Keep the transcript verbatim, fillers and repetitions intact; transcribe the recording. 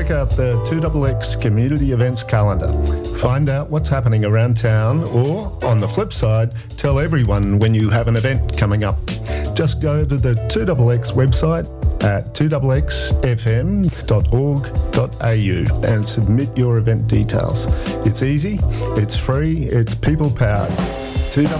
check out the two X X Community Events calendar. Find out what's happening around town, or, on the flip side, tell everyone when you have an event coming up. Just go to the two X X website at two x x f m dot org dot a u and submit your event details. It's easy, it's free, it's people-powered. two